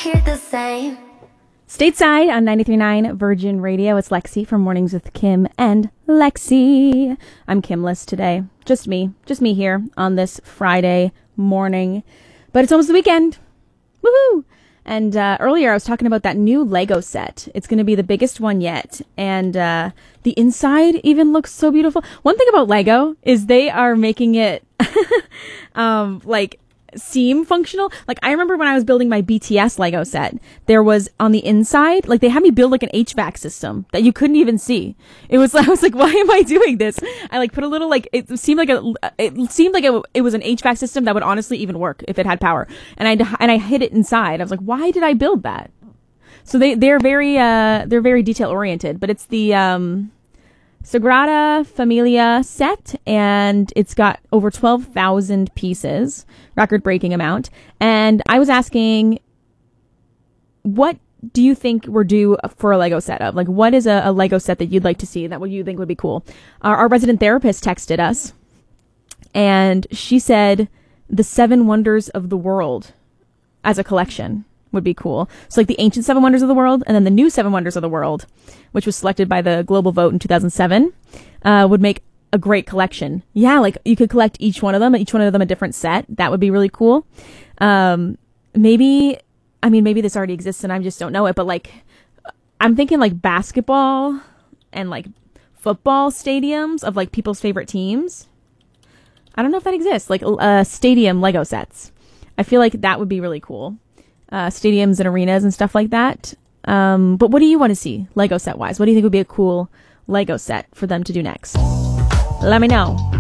hear the same. Stateside on 93.9 Virgin Radio. It's Lexi from Mornings with Kim and Lexi. I'm Kimless today. Just me here on this Friday morning. But it's almost the weekend. Woohoo! And earlier I was talking about that new Lego set. It's going to be the biggest one yet. And the inside even looks so beautiful. One thing about Lego is they are making it like seem functional. Like I remember when I was building my BTS Lego set, there was on the inside, like they had me build like an HVAC system that you couldn't even see. I was like, why am I doing this? I like put a little, like, it seemed like it was an HVAC system that would honestly even work if it had power. And I hid it inside. I was like, why did I build that? So they're very detail oriented, but it's the, Sagrada Familia set, and it's got over 12,000 pieces, record-breaking amount. And I was asking, what do you think we're due for a Lego set of? Like, what is a Lego set that you'd like to see, that what you think would be cool? Our resident therapist texted us, and she said the 7 Wonders of the World as a collection would be cool. So like the ancient 7 Wonders of the World and then the new 7 Wonders of the World, which was selected by the global vote in 2007, would make a great collection. Yeah, like you could collect each one of them a different set. That would be really cool. Maybe this already exists and I just don't know it, but like I'm thinking like basketball and like football stadiums of like people's favorite teams. I don't know if that exists, like stadium Lego sets. I feel like that would be really cool. Stadiums and arenas and stuff like that. But what do you want to see Lego set wise? What do you think would be a cool Lego set for them to do next? Let me know.